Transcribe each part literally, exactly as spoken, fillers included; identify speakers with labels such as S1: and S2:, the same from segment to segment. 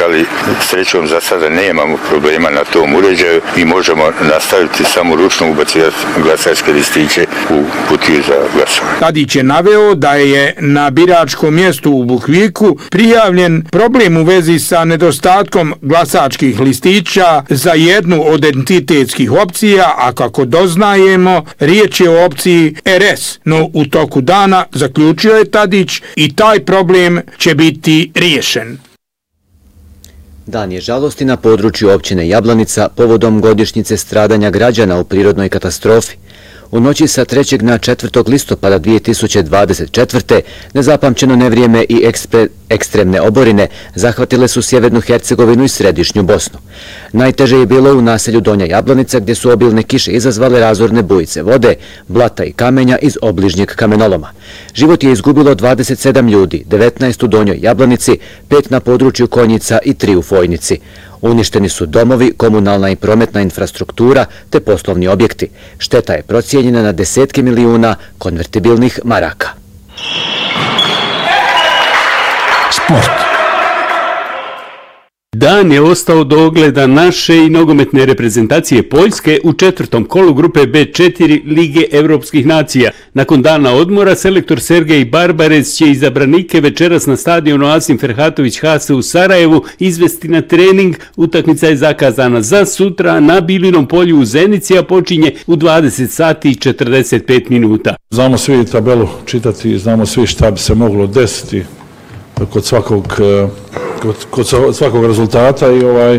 S1: ali srećom za sada nemamo problema na tom uređaju i možemo nastaviti samo ručno ubacivati glasačke listiće u kutiju za glasovanje.
S2: Tadić je naveo da je na biračkom mjestu u Bukviku prijavljen problem u vezi sa nedostatkom glasačkih listića za jednu od entitetskih opcija, a kako doznajemo, riječ je o opciji R S, no u toku dana, zaključio je Tadić, i taj problem će biti riješen.
S3: Dan je žalosti na području općine Jablanica povodom godišnjice stradanja građana u prirodnoj katastrofi. U noći sa trećeg na četvrtog listopada dvije tisuće dvadeset četvrte. nezapamćeno nevrijeme i ekspre, ekstremne oborine zahvatile su sjevernu Hercegovinu i središnju Bosnu. Najteže je bilo u naselju Donja Jablanica, gdje su obilne kiše izazvale razorne bujice vode, blata i kamenja iz obližnjeg kamenoloma. Život je izgubilo dvadeset sedam ljudi, devetnaest u Donjoj Jablanici, pet na području Konjica i tri u Fojnici. Uništeni su domovi, komunalna i prometna infrastruktura te poslovni objekti. Šteta je procijenjena na desetke milijuna konvertibilnih maraka.
S4: Sport. Dan je ostao do ogleda naše i nogometne reprezentacije Poljske u četvrtom kolu grupe B četiri Lige Evropskih nacija. Nakon dana odmora, selektor Sergej Barbarez će izabranike večeras na stadionu Asim Ferhatović Hase u Sarajevu izvesti na trening. Utakmica je zakazana za sutra na Bilinom polju u Zenici, a počinje u dvadeset sati i četrdeset pet minuta.
S5: Znamo svi tabelu čitati, znamo svi šta bi se moglo desiti kod svakog, kod, kod svakog rezultata i ovaj,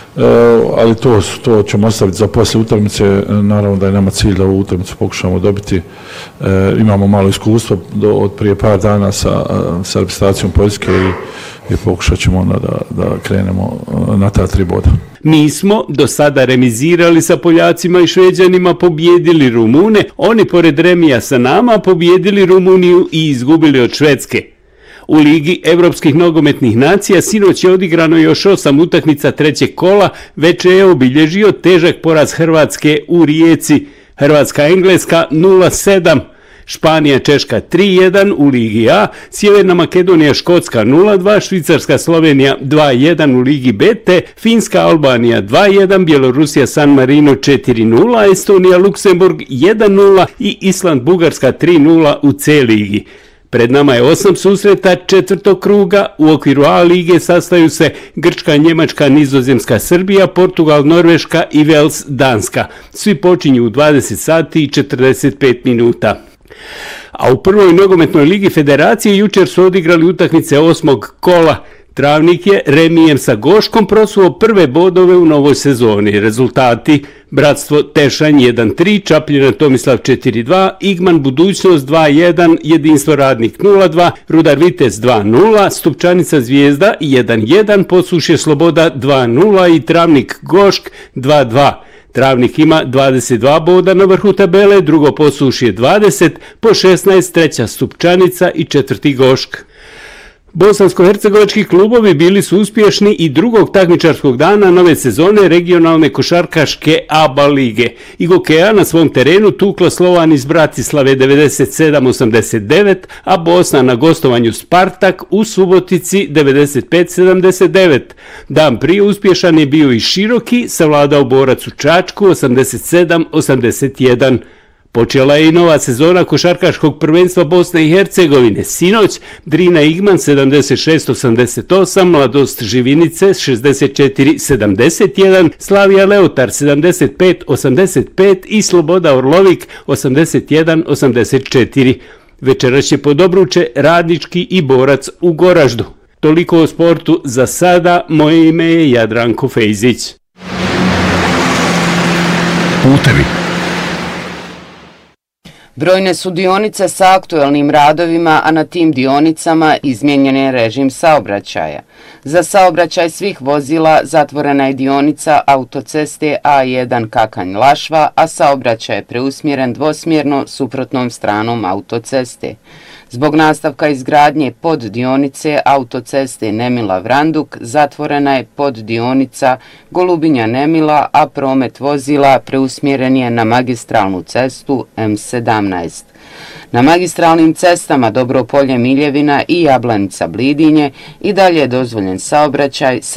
S5: ali to, to ćemo ostaviti za poslije utakmice. Naravno da je nama cilj da ovu utakmicu pokušamo dobiti. Imamo malo iskustva do, od prije par dana sa, sa reprezentacijom Poljske i, i pokušat ćemo onda da, da krenemo na ta tri boda.
S4: Mi smo do sada remizirali sa Poljacima i Šveđanima, pobjedili Rumune, oni pored remija sa nama pobjedili Rumuniju i izgubili od Švedske. U Ligi Evropskih nogometnih nacija sinoć je odigrano još osam utakmica trećeg kola, već je obilježio težak poraz Hrvatske u Rijeci. Hrvatska-Engleska nula sedam, Španija-Češka tri jedan u Ligi A, Sjeverna Makedonija-Škotska nula dva, Švicarska-Slovenija dva jedan u Ligi B, te Finska-Albanija dva jedan, Bjelorusija-San Marino četiri nula, Estonija-Luksemburg jedan nula i Island-Bugarska tri nula u C ligi. Pred nama je osam susreta četvrtog kruga. U okviru A lige sastaju se Grčka, Njemačka, Nizozemska, Srbija, Portugal, Norveška i Vels, Danska. Svi počinju u dvadeset sati i četrdeset pet minuta. A u prvoj nogometnoj ligi federacije jučer su odigrali utakmice osmog kola. Travnik je remijem sa Goškom prosuo prve bodove u novoj sezoni. Rezultati: Bratstvo Tešanj jedan tri, Čapljina Tomislav četiri dva, Igman Budućnost dva jedan, Jedinstvo Radnik nula dva, Rudar Vitez dva nula, Stupčanica Zvijezda jedan jedan, Posušje Sloboda dva nula i Travnik Gošk dva dva. Travnik ima dvadeset dva boda na vrhu tabele, drugo Posušje dvadeset, po šesnaest treća Stupčanica i četvrti Gošk. Bosansko-hercegovački klubovi bili su uspješni i drugog takmičarskog dana nove sezone regionalne košarkaške A B A lige. Igokea na svom terenu tukla Slovan iz Bratislave devedeset sedam osamdeset devet, a Bosna na gostovanju Spartak u Subotici devedeset pet sedamdeset devet. Dan prije uspješan je bio i Široki, savladao Borac u Čačku osamdeset sedam osamdeset jedan. Počela je i nova sezona košarkaškog prvenstva Bosne i Hercegovine. Sinoć Drina Igman sedamdeset šest osamdeset osam, Mladost Živinice šezdeset četiri sedamdeset jedan, Slavija Leotar sedamdeset pet osamdeset pet i Sloboda Orlovik osamdeset jedan osamdeset četiri. Večeras će pod obruče Radnički i Borac u Goraždu. Toliko o sportu za sada. Moje ime je Jadranko Fejzić. Putevi.
S6: Brojne su dionice sa aktuelnim radovima, a na tim dionicama izmijenjen je režim saobraćaja. Za saobraćaj svih vozila zatvorena je dionica autoceste A jedan Kakanj-Lašva, a saobraćaj je preusmjeren dvosmjerno suprotnom stranom autoceste. Zbog nastavka izgradnje poddionice autoceste Nemila-Vranduk zatvorena je poddionica Golubinja-Nemila, a promet vozila preusmjeren je na magistralnu cestu M sedamnaest. Na magistralnim cestama Dobropolje-Miljevina i Jablanica-Blidinje i dalje je dozvoljen saobraćaj sa